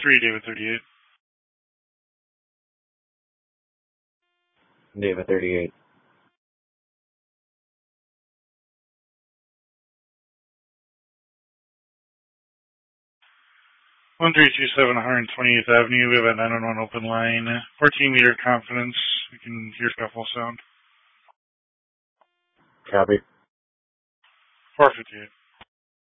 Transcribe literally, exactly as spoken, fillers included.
three, David thirty-eight. David thirty-eight. one three two seven, one hundred twenty-eighth Avenue. We have a nine one one open line. fourteen meter confidence. We can hear scuffle sound. Copy. four fifty-eight.